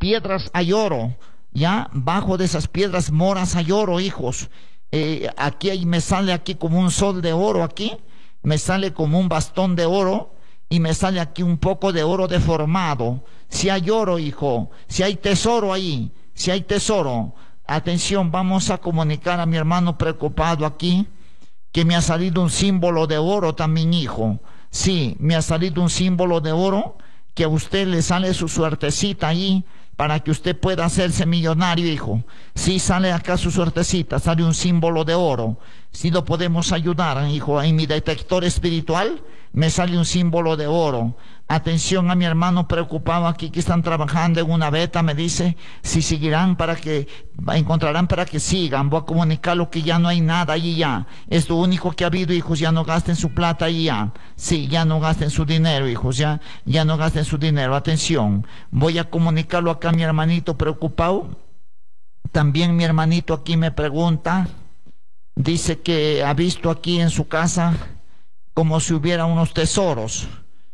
piedras hay oro, ya, bajo de esas piedras moras hay oro, hijos. Me sale aquí como un sol de oro aquí, me sale como un bastón de oro, y me sale aquí un poco de oro deformado. Si hay oro, hijo, si hay tesoro ahí, si hay tesoro. Atención, vamos a comunicar a mi hermano preocupado aquí, que me ha salido un símbolo de oro también, hijo. Sí, me ha salido un símbolo de oro, que a usted le sale su suertecita ahí, para que usted pueda hacerse millonario, hijo. Sí, sale acá su suertecita, sale un símbolo de oro. Sí lo podemos ayudar, hijo. En mi detector espiritual me sale un símbolo de oro. Atención a mi hermano preocupado aquí, que están trabajando en una beta, me dice, si seguirán encontrarán para que sigan. Voy a comunicarlo que ya no hay nada allí ya. Es lo único que ha habido, hijos, ya no gasten su plata allí ya. Sí, ya no gasten su dinero, hijos, ya no gasten su dinero. Atención, voy a comunicarlo acá a mi hermanito preocupado. También mi hermanito aquí me pregunta, dice que ha visto aquí en su casa como si hubiera unos tesoros.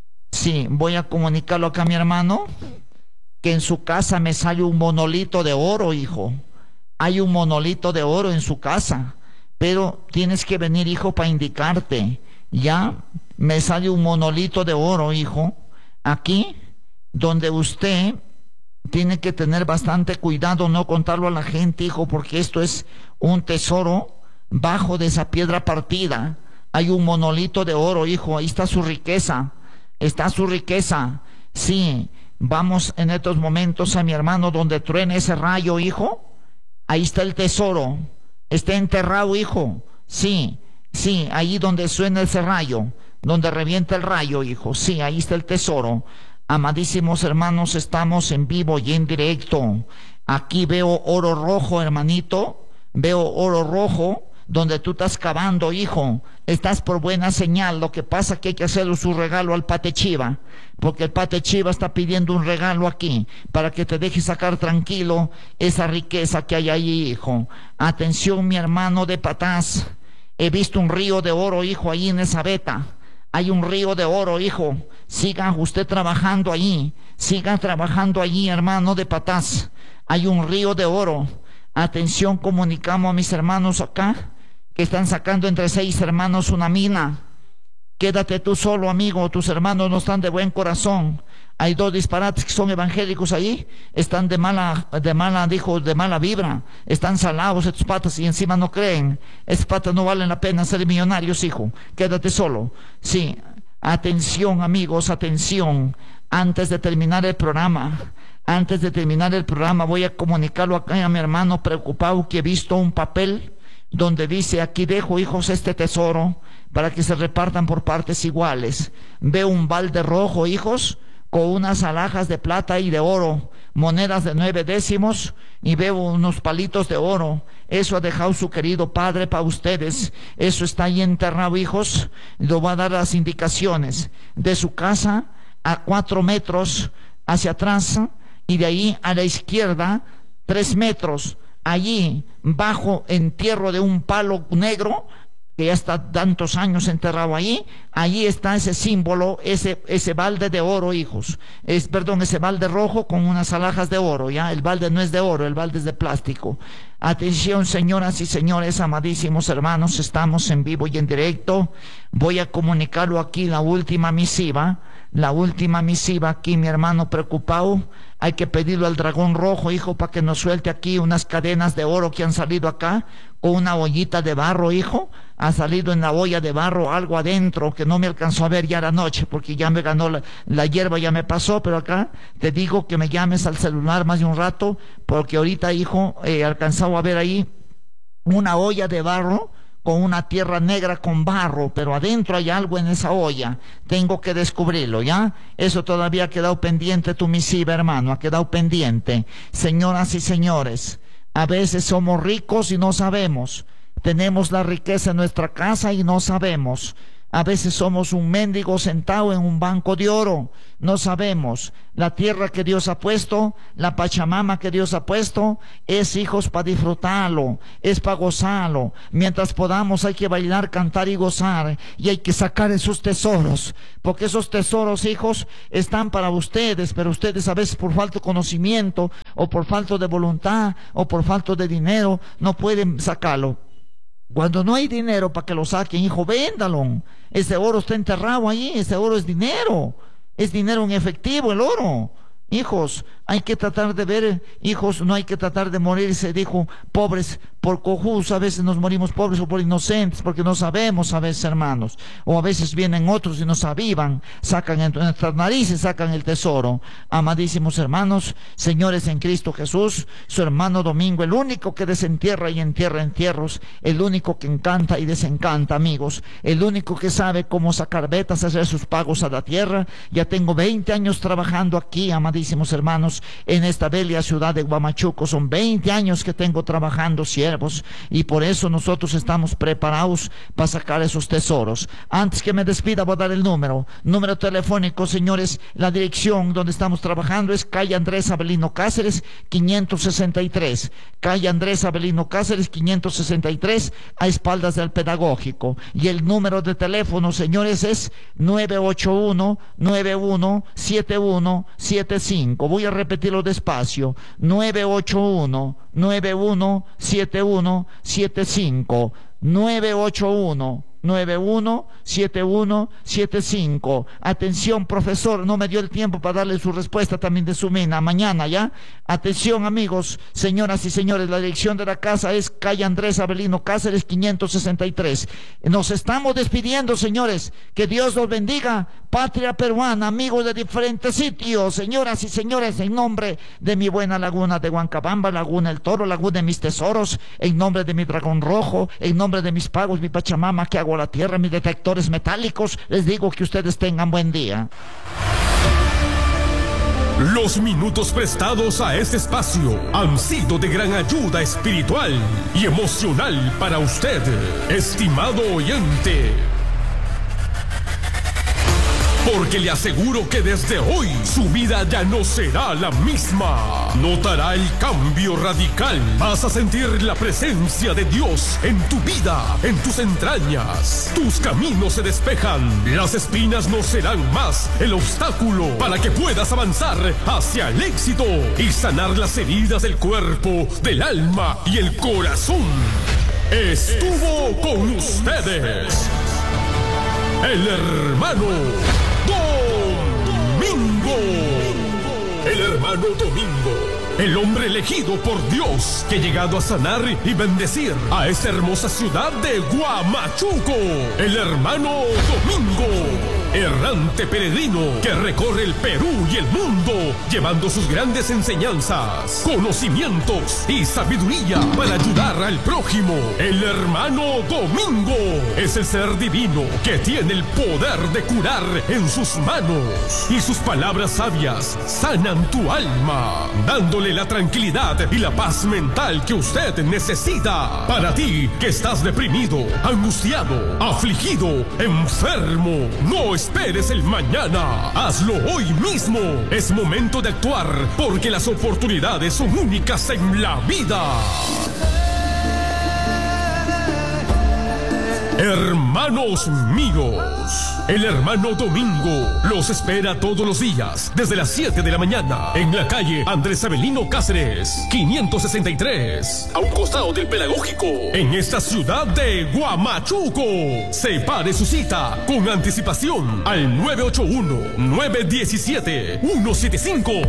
Sí, voy a comunicarlo acá a mi hermano, que en su casa me sale un monolito de oro, hijo. Hay un monolito de oro en su casa, pero tienes que venir, hijo, para indicarte. Ya, me sale un monolito de oro, hijo, aquí, donde usted tiene que tener bastante cuidado, no contarlo a la gente, hijo, porque esto es un tesoro bajo de esa piedra partida. Hay un monolito de oro, hijo, ahí está su riqueza. Está su riqueza. Sí, vamos en estos momentos a mi hermano donde truene ese rayo, hijo. Ahí está el tesoro. Está enterrado, hijo. Sí, ahí donde suena ese rayo, donde revienta el rayo, hijo. Sí, ahí está el tesoro. Amadísimos hermanos, estamos en vivo y en directo. Aquí veo oro rojo, hermanito. Veo oro rojo. Donde tú estás cavando, hijo, estás por buena señal. Lo que pasa es que hay que hacerle su regalo al Pate Chiva, porque el Pate Chiva está pidiendo un regalo aquí, para que te dejes sacar tranquilo esa riqueza que hay ahí, hijo. Atención, mi hermano de Patás, he visto un río de oro, hijo, ahí en esa beta. Hay un río de oro, hijo. Siga usted trabajando allí, siga trabajando allí, hermano de Patás. Hay un río de oro. Atención, comunicamos a mis hermanos acá, que están sacando entre 6 hermanos una mina. Quédate tú solo, amigo, tus hermanos no están de buen corazón. Hay 2 disparates que son evangélicos ahí, están de mala vibra, están salados estos patas y encima no creen. Estos patas no valen la pena ser millonarios, hijo. Quédate solo. Sí, atención, amigos, atención. Antes de terminar el programa, voy a comunicarlo acá a mi hermano preocupado, que he visto un papel donde dice, aquí dejo, hijos, este tesoro para que se repartan por partes iguales. Veo un balde rojo, hijos, con unas alhajas de plata y de oro, monedas de 9 décimos, y veo unos palitos de oro. Eso ha dejado su querido padre para ustedes. Eso está ahí enterrado, hijos. Lo va a dar las indicaciones de su casa a 4 metros hacia atrás, y de ahí a la izquierda 3 metros. Allí, bajo entierro de un palo negro, que ya está tantos años enterrado allí está ese símbolo, ese balde de oro, hijos. Ese balde rojo con unas alhajas de oro, ya. El balde no es de oro, el balde es de plástico. Atención, señoras y señores, amadísimos hermanos, estamos en vivo y en directo. Voy a comunicarlo aquí, la última misiva aquí, mi hermano preocupado. Hay que pedirlo al dragón rojo, hijo, para que nos suelte aquí unas cadenas de oro que han salido acá, o una ollita de barro, hijo. Ha salido en la olla de barro algo adentro que no me alcanzó a ver ya la noche, porque ya me ganó la hierba, ya me pasó. Pero acá te digo que me llames al celular más de un rato, porque ahorita, hijo, he alcanzado a ver ahí una olla de barro con una tierra negra con barro, pero adentro hay algo en esa olla. Tengo que descubrirlo, ¿ya? Eso todavía ha quedado pendiente, tu misiva, hermano, ha quedado pendiente. Señoras y señores, a veces somos ricos y no sabemos. Tenemos la riqueza en nuestra casa y no sabemos. A veces somos un mendigo sentado en un banco de oro. No sabemos. La tierra que Dios ha puesto, la Pachamama que Dios ha puesto, es, hijos, para disfrutarlo, es para gozarlo. Mientras podamos hay que bailar, cantar y gozar. Y hay que sacar esos tesoros, porque esos tesoros, hijos, están para ustedes, pero ustedes a veces por falta de conocimiento o por falta de voluntad, o por falta de dinero, no pueden sacarlo. Cuando no hay dinero para que lo saquen, hijo, véndalo. Ese oro está enterrado ahí, ese oro es dinero en efectivo, el oro. Hijos, hay que tratar de ver, hijos, no hay que tratar de morirse, dijo, pobres por cojudos. A veces nos morimos pobres o por inocentes, porque no sabemos a veces, hermanos. O a veces vienen otros y nos avivan, sacan en nuestras narices, sacan el tesoro. Amadísimos hermanos, señores en Cristo Jesús, su hermano Domingo, el único que desentierra y entierra entierros, el único que encanta y desencanta, amigos, el único que sabe cómo sacar vetas, hacer sus pagos a la tierra. Ya tengo 20 años trabajando aquí, amadísimos hermanos, en esta bella ciudad de Huamachuco. Son 20 años que tengo trabajando, siervos, y por eso nosotros estamos preparados para sacar esos tesoros. Antes que me despida, voy a dar el número telefónico, señores. La dirección donde estamos trabajando es calle Andrés Avelino Cáceres 563, calle Andrés Avelino Cáceres 563, a espaldas del Pedagógico. Y el número de teléfono, señores, es 981-917175. Voy a repetirlo despacio: 981-917175. 981-917175. Atención, profesor, no me dio el tiempo para darle su respuesta también de su mina. Mañana, ¿ya? Atención, amigos, señoras y señores, la dirección de la casa es calle Andrés Avelino Cáceres 563. Nos estamos despidiendo, señores. Que Dios los bendiga. Patria peruana, amigos de diferentes sitios, señoras y señores, en nombre de mi buena laguna de Huancabamba, Laguna El Toro, Laguna de mis tesoros, en nombre de mi dragón rojo, en nombre de mis pagos, mi Pachamama que hago a la tierra, mis detectores metálicos, les digo que ustedes tengan buen día. Los minutos prestados a este espacio han sido de gran ayuda espiritual y emocional para usted, estimado oyente. Porque le aseguro que desde hoy su vida ya no será la misma. Notará el cambio radical. Vas a sentir la presencia de Dios en tu vida, en tus entrañas. Tus caminos se despejan. Las espinas no serán más el obstáculo para que puedas avanzar hacia el éxito y sanar las heridas del cuerpo, del alma y el corazón. Estuvo con ustedes el hermano Domingo. El hermano Domingo, el hombre elegido por Dios, que ha llegado a sanar y bendecir a esta hermosa ciudad de Huamachuco. El hermano Domingo, errante peregrino que recorre el Perú y el mundo, llevando sus grandes enseñanzas, conocimientos y sabiduría para ayudar al prójimo. El hermano Domingo es el ser divino que tiene el poder de curar en sus manos, y sus palabras sabias sanan tu alma, dándole la tranquilidad y la paz mental que usted necesita. Para ti que estás deprimido, angustiado, afligido, enfermo, no esperes el mañana. Hazlo hoy mismo. Es momento de actuar, porque las oportunidades son únicas en la vida. Hermanos míos, el hermano Domingo los espera todos los días desde las 7 de la mañana en la calle Andrés Avelino Cáceres 563, a un costado del Pedagógico, en esta ciudad de Huamachuco. Separe su cita con anticipación al 981-917-175.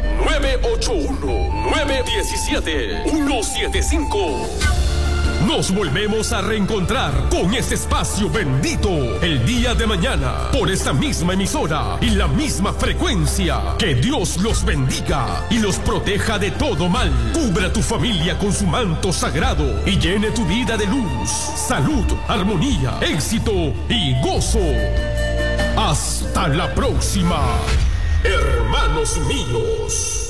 981-917-175. Nos volvemos a reencontrar con este espacio bendito el día de mañana por esta misma emisora y la misma frecuencia. Que Dios los bendiga y los proteja de todo mal. Cubra tu familia con su manto sagrado y llene tu vida de luz, salud, armonía, éxito y gozo. Hasta la próxima, hermanos míos.